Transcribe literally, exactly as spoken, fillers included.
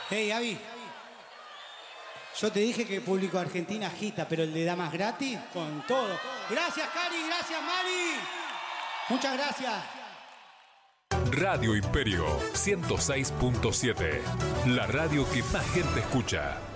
Hey, Avi. Yo te dije que el público argentino agita, pero el de damas gratis, con todo. Gracias, Cari, gracias, Mari. Muchas gracias. Radio Imperio ciento seis punto siete. La radio que más gente escucha.